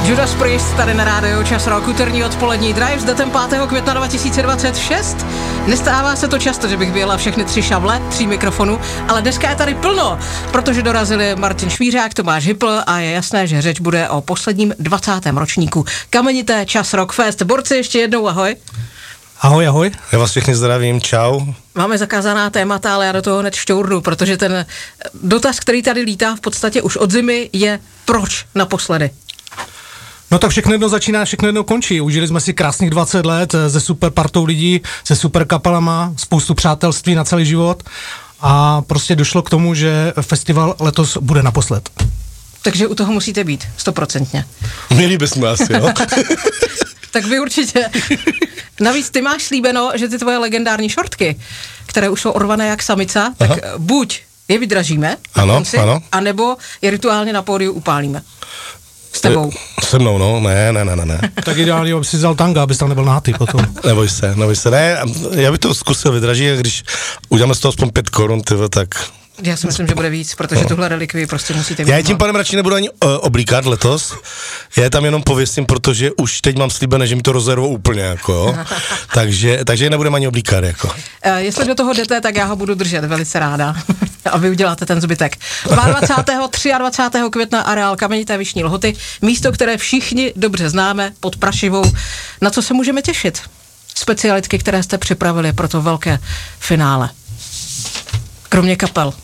Judas Priest tady na rádiu Čas Rock, úterní odpolední drive s datem 5. května 2026. Nestává se to často, že bych vyjela všechny 3 šavle, 3 mikrofonů, ale dneska je tady plno, protože dorazili Martin Švířák, Tomáš Hypl a je jasné, že řeč bude o posledním 20. ročníku Kamenité Čas Rock Fest. Borci, ještě jednou ahoj. Ahoj, ahoj. Já vás všechny zdravím, čau. Máme zakázaná témata, ale já do toho hned šťournu, protože ten dotaz, který tady lítá v podstatě už od zimy, je proč naposledy? No tak všechno jedno začíná, všechno jedno končí. Užili jsme si krásných 20 let se super partou lidí, se super kapelama, spoustu přátelství na celý život a prostě došlo k tomu, že festival letos bude naposled. Takže u toho musíte být, 100%. Měli bychom asi, jo? Tak vy určitě. Navíc ty máš slíbeno, že ty tvoje legendární šortky, které už jsou orvané jak samica, tak buď je vydražíme, ano, anebo je rituálně na pódiu upálíme. S tebou. Se mnou, no, ne. Tak ideálně, aby si vzal tanga, abys tam nebyl nahátý potom. Neboj se, ne, já bych to zkusil vydražit, když uděláme z toho aspoň 5 korun, tyhle, tak... Já si myslím, že bude víc, protože tuhle relikvii prostě musíte mít. Já je tím pádem radši nebudu ani oblíkat letos, já je tam jenom pověsím, protože už teď mám slíbené, že mi to rozervou úplně, jako jo. takže je nebudeme ani oblíkat, jako. Jestli do toho jdete, tak já ho budu držet velice ráda a vy uděláte ten zbytek. 22. 23. května areál Kamenité Vyšní Lhoty, místo, které všichni dobře známe, pod Prašivou. Na co se můžeme těšit? Specialitky, které jste připravili pro to velké finále. Kromě kapel.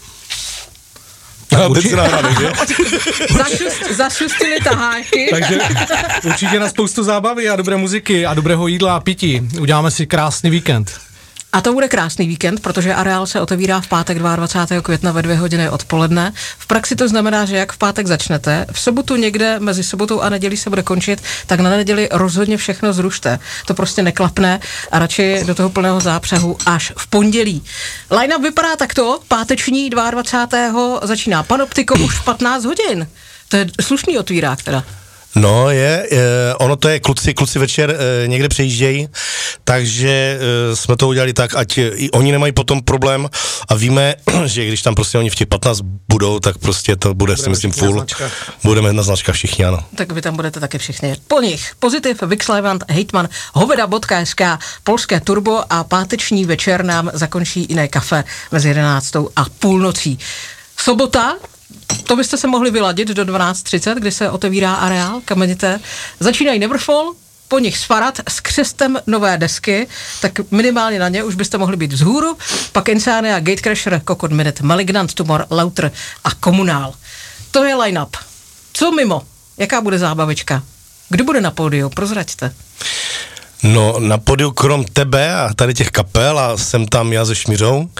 Zašustili taháky. Takže určitě na spoustu zábavy a dobré muziky a dobrého jídla a pití. Uděláme si krásný víkend. A to bude krásný víkend, protože areál se otevírá v pátek 22. května ve 2 hodiny odpoledne. V praxi to znamená, že jak v pátek začnete, v sobotu někde mezi sobotou a nedělí se bude končit, tak na neděli rozhodně všechno zrušte. To prostě neklapne a radši do toho plného zápřehu až v pondělí. Line-up vypadá takto, páteční 22. začíná Panoptiko už v 15 hodin. To je slušný otvírák teda. No ono to je, kluci večer někde přejíždějí, takže jsme to udělali tak, ať i oni nemají potom problém a víme, že když tam prostě oni v těch 15 budou, tak prostě to bude, si myslím, full. Budeme na značkách všichni, ano. Tak vy tam budete taky všichni. Po nich Pozitiv, Vixlevant, Hejtman, Hoveda.sk, Polské Turbo a páteční večer nám zakončí jiné kafe mezi 11. a půlnocí. Sobota, to byste se mohli vyladit do 12:30, kdy se otevírá areál Kamenité. Začínají Neverfall, po nich Sfarad s křestem nové desky, tak minimálně na ně už byste mohli být vzhůru, pak Insania, Gatecrasher, Cocktail Minute, Malignant, Tumor, Lauter a Komunál. To je line-up. Co mimo? Jaká bude zábavička? Kdo bude na pódiu? Prozraďte. No, na pódiu krom tebe a tady těch kapel a jsem tam já se Šmířou,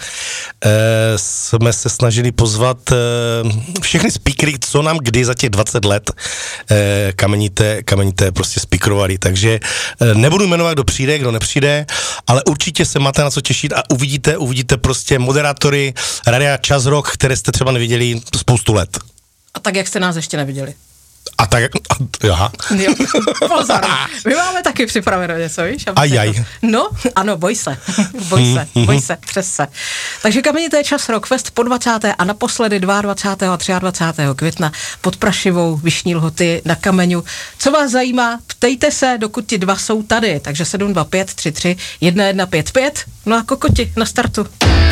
jsme se snažili pozvat všechny speakery, co nám kdy za těch 20 let Kamenité prostě speakerovali, takže nebudu jmenovat, kdo přijde, kdo nepřijde, ale určitě se máte na co těšit a uvidíte prostě moderátory Radia Čas Rock, které jste třeba neviděli spoustu let. A tak, jak jste nás ještě neviděli. A tak, aha. Jo, pozor, my máme taky připraveno něco, víš? Ajaj. No, ano, boj se, přes se. Takže Kamenité Čas Rock Fest po 20. a naposledy 22. a 23. května pod Prašivou Vyšní Lhoty na Kameňu. Co vás zajímá, ptejte se, dokud ti dva jsou tady, takže 725 33 1155. No a kokoti, na startu.